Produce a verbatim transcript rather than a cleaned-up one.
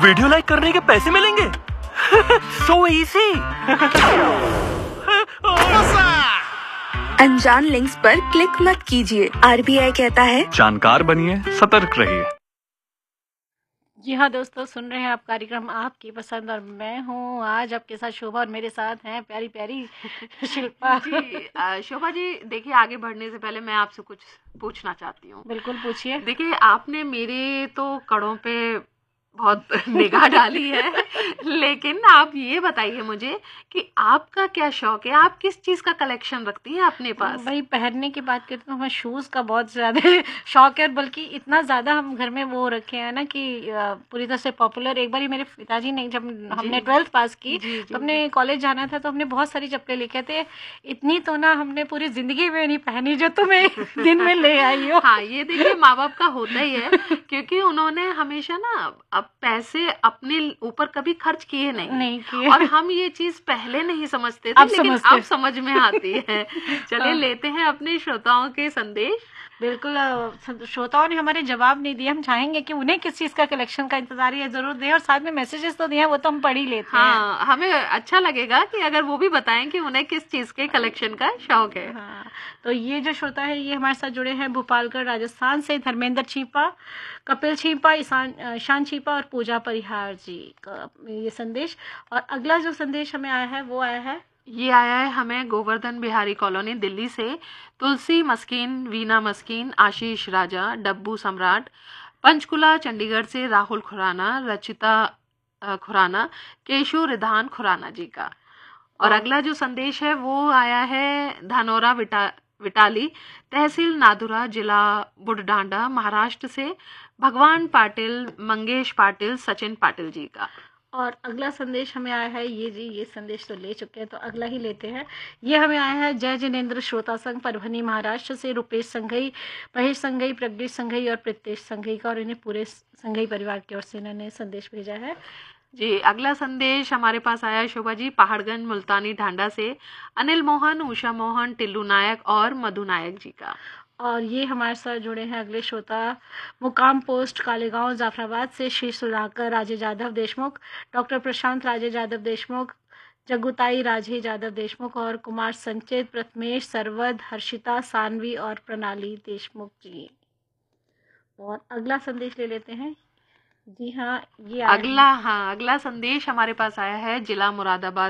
Video like करने के पैसे मिलेंगे। So easy. अनजान लिंक्स पर क्लिक मत कीजिए। आरबीआई कहता है जानकार बनिए, सतर्क रहिए। जी हाँ दोस्तों, सुन रहे हैं आप कार्यक्रम आपकी पसंद और मैं हूँ आज आपके साथ शोभा और मेरे साथ हैं प्यारी प्यारी शिल्पा जी। अ, शोभा जी, देखिए आगे बढ़ने से पहले मैं आपसे कुछ पूछना चाहती हूँ। बिल्कुल पूछिए। देखिए, आपने मेरे तो कड़ों पे बहुत निगाह डाली है, लेकिन आप ये बताइए मुझे कि आपका क्या शौक है? आप किस चीज़ का कलेक्शन रखती हैं अपने पास? भाई पहनने की बात करें तो हमें शूज़ का बहुत ज़्यादा शौक है, बल्कि इतना ज़्यादा हम घर में वो रखे हैं ना कि अ, पूरी तरह से पॉपुलर। एक बार ही मेरे पिताजी ने, जब हमने ट्वेल्थ पास की जी, जी, तो हमने कॉलेज जाना था, तो हमने बहुत सारी चप्पलें लेके थे। इतनी तो ना हमने पूरी ज़िंदगी में नहीं पहनी जो तुम्हें दिन में ले आई हो। हाँ, ये देखिए माँ बाप का होता ही है, क्योंकि उन्होंने हमेशा ना अब पैसे अपने ऊपर कभी खर्च किए नहीं नहीं किए। और हम ये चीज पहले नहीं समझते थे, अब लेकिन समझते। अब समझ में आती है। चलिए लेते हैं अपने श्रोताओं के संदेश। बिल्कुल। अ, श्रोताओं ने हमारे जवाब नहीं दिए। हम चाहेंगे कि उन्हें किस चीज़ का कलेक्शन का इंतजार है जरूर दें, और साथ में मैसेजेस तो दिए, वो तो हम पढ़ ही लेते हैं। हाँ, हमें अच्छा लगेगा कि अगर वो भी बताएं कि उन्हें किस चीज के कलेक्शन का शौक है। हाँ, तो ये जो श्रोता है ये हमारे साथ जुड़े हैं भोपालगढ़ राजस्थान से, धर्मेंद्र छीपा, कपिल छीपा, ईशान ईशान छीपा और पूजा परिहार जी का ये संदेश। और अगला जो संदेश हमें आया है वो आया है, ये आया है हमें गोवर्धन बिहारी कॉलोनी दिल्ली से। तुलसी मस्कीन, वीना मस्कीन, आशीष राजा, डब्बू सम्राट, पंचकुला चंडीगढ़ से राहुल खुराना, रचिता अ, खुराना, केशु रिधान खुराना जी का। और अगला जो संदेश है वो आया है धानोरा विटा विटाली, तहसील नादुरा, जिला बुढ़डांडा, महाराष्ट्र से भगवान पाटिल, मंगेश पाटिल, सचिन पाटिल जी का। और अगला संदेश हमें आया है, ये जी ये संदेश तो ले चुके हैं, तो अगला ही लेते हैं। ये हमें आया है जय जिनेन्द्र श्रोता संघ परभनी महाराष्ट्र से, Rupesh Shanghai, Mahesh Shanghai, प्रगदीश Shanghai और प्रीतेश संघई का, और इन्हें पूरे संघई परिवार की ओर से इन्होंने संदेश भेजा है। जी, अगला संदेश हमारे पास आया है शोभा जी पहाड़गंज मुल्तानी ढांडा से, अनिल मोहन, उषा मोहन, टिल्लू नायक और मधु नायक जी का। और ये हमारे साथ जुड़े हैं अगले श्रोता मुकाम पोस्ट कालेगांव जाफराबाद से, श्री सुधाकर राजे यादव देशमुख, डॉक्टर प्रशांत राजे यादव देशमुख, जगुताई राजे यादव देशमुख और कुमार संचित, प्रथमेश, सरवद, हर्षिता, सानवी और प्रणाली देशमुख जी। और अगला संदेश ले लेते हैं। जी हाँ, ये अगला हाँ अगला संदेश हमारे पास आया है जिला मुरादाबाद